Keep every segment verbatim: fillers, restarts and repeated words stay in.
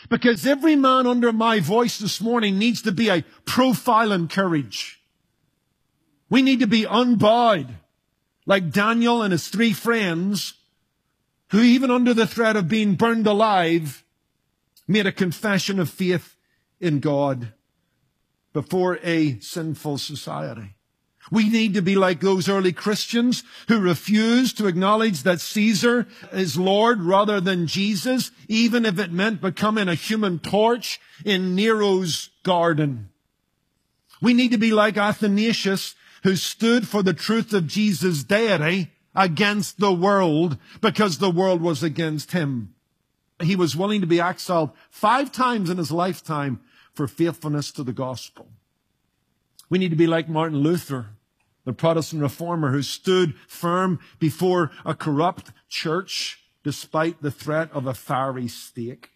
Because every man under my voice this morning needs to be a profile in courage. We need to be unbowed, like Daniel and his three friends, who even under the threat of being burned alive, made a confession of faith in God before a sinful society. We need to be like those early Christians who refused to acknowledge that Caesar is Lord rather than Jesus, even if it meant becoming a human torch in Nero's garden. We need to be like Athanasius, who stood for the truth of Jesus' deity against the world because the world was against him. He was willing to be exiled five times in his lifetime for faithfulness to the gospel. We need to be like Martin Luther, the Protestant reformer who stood firm before a corrupt church despite the threat of a fiery stake.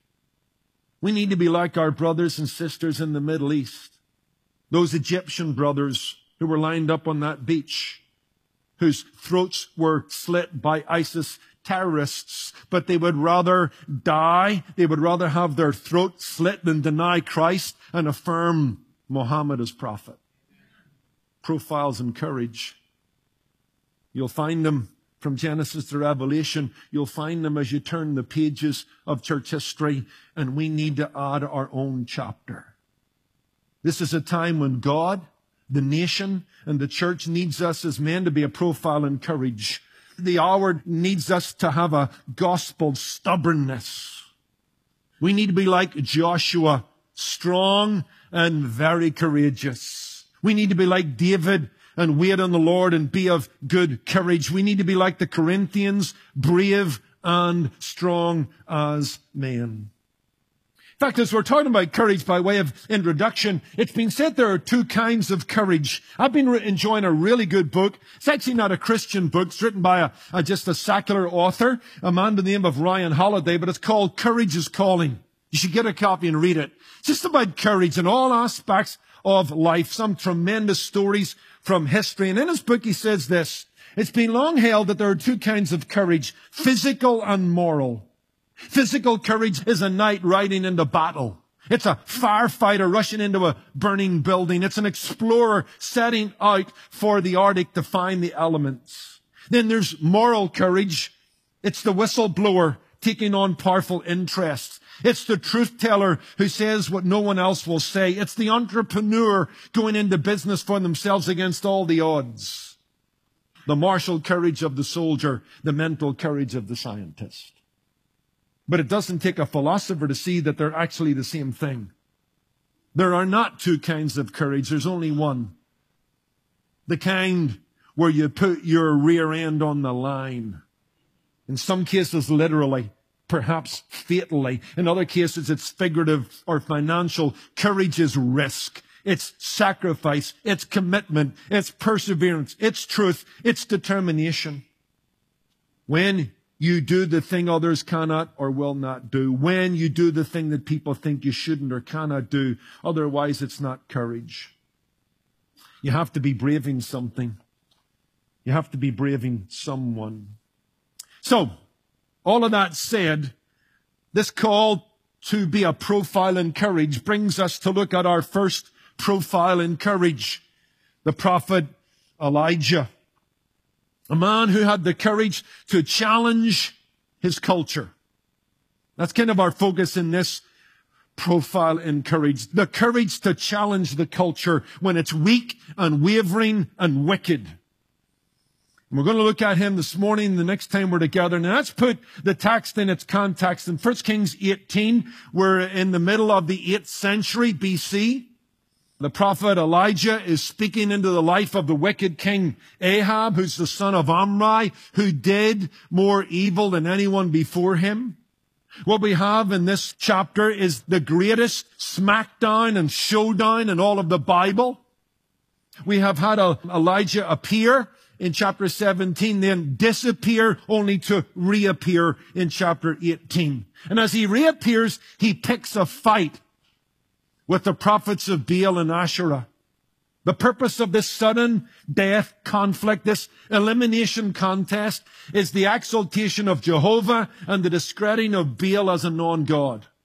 We need to be like our brothers and sisters in the Middle East, those Egyptian brothers who were lined up on that beach, whose throats were slit by ISIS terrorists, but they would rather die, they would rather have their throat slit than deny Christ and affirm Muhammad as prophet. Profiles in courage. You'll find them from Genesis to Revelation. You'll find them as you turn the pages of church history, and we need to add our own chapter. This is a time when God, the nation, and the church needs us as men to be a profile in courage. The hour needs us to have a gospel stubbornness. We need to be like Joshua, strong and very courageous. We need to be like David and wait on the Lord and be of good courage. We need to be like the Corinthians, brave and strong as men. In fact, as we're talking about courage by way of introduction, it's been said there are two kinds of courage. I've been re- enjoying a really good book. It's actually not a Christian book. It's written by a, a just a secular author, a man by the name of Ryan Holiday, but it's called Courage is Calling. You should get a copy and read it. It's just about courage in all aspects of life, some tremendous stories from history. And in his book, he says this: it's been long held that there are two kinds of courage, physical and moral. Physical courage is a knight riding into battle. It's a firefighter rushing into a burning building. It's an explorer setting out for the Arctic to find the elements. Then there's moral courage. It's the whistleblower taking on powerful interests. It's the truth teller who says what no one else will say. It's the entrepreneur going into business for themselves against all the odds. The martial courage of the soldier, the mental courage of the scientist. But it doesn't take a philosopher to see that they're actually the same thing. There are not two kinds of courage. There's only one. The kind where you put your rear end on the line. In some cases, literally. Perhaps fatally. In other cases, it's figurative or financial. Courage is risk. It's sacrifice. It's commitment. It's perseverance. It's truth. It's determination. When you do the thing others cannot or will not do. When you do the thing that people think you shouldn't or cannot do. Otherwise, it's not courage. You have to be braving something. You have to be braving someone. So, all of that said, this call to be a profile in courage brings us to look at our first profile in courage, the prophet Elijah, a man who had the courage to challenge his culture. That's kind of our focus in this profile in courage, the courage to challenge the culture when it's weak and wavering and wicked. We're going to look at him this morning the next time we're together. Now let's put the text in its context. In First Kings eighteen, we're in the middle of the eighth century B C. The prophet Elijah is speaking into the life of the wicked king Ahab, who's the son of Omri, who did more evil than anyone before him. What we have in this chapter is the greatest smackdown and showdown in all of the Bible. We have had Elijah appear in chapter seventeen, then disappear only to reappear in chapter eighteen. And as he reappears, he picks a fight with the prophets of Baal and Asherah. The purpose of this sudden death conflict, this elimination contest, is the exaltation of Jehovah and the discrediting of Baal as a non-God.